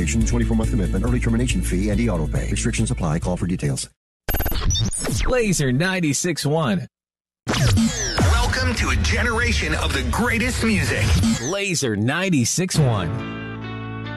application, 24-month commitment, early termination fee, and e-auto pay. Restrictions apply. Call for details. Laser 96.1. Welcome to a generation of the greatest music. Laser 96.1.